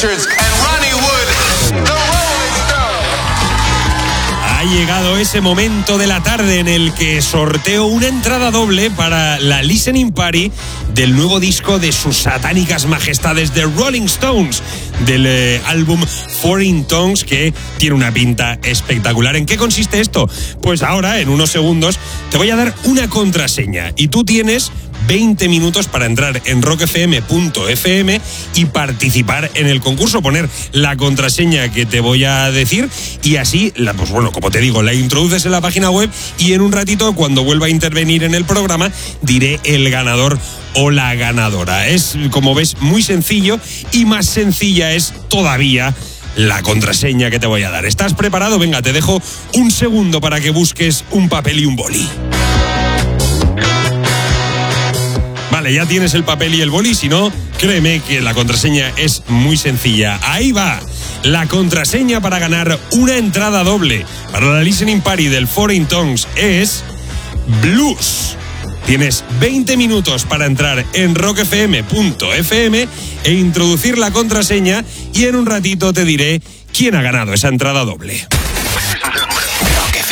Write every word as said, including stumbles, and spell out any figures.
Richards and Ronnie Wood, the Rolling Stones. Ha llegado ese momento de la tarde en el que sorteo una entrada doble para la listening party del nuevo disco de sus satánicas majestades The Rolling Stones, del eh, álbum Foreign Tongues, que tiene una pinta espectacular. ¿En qué consiste esto? Pues ahora, en unos segundos, te voy a dar una contraseña y tú tienes veinte minutos para entrar en rock f m punto f m y participar en el concurso, poner la contraseña que te voy a decir y así, la, pues bueno, como te digo, la introduces en la página web y en un ratito, cuando vuelva a intervenir en el programa, diré el ganador o la ganadora. Es, como ves, muy sencillo y más sencilla es todavía la contraseña que te voy a dar. ¿Estás preparado? Venga, te dejo un segundo para que busques un papel y un boli. Vale, ya tienes el papel y el boli, si no, créeme que la contraseña es muy sencilla. Ahí va, la contraseña para ganar una entrada doble para la listening party del Foreign Tongues es blues. Tienes veinte minutos para entrar en rock f m punto f m e introducir la contraseña y en un ratito te diré quién ha ganado esa entrada doble.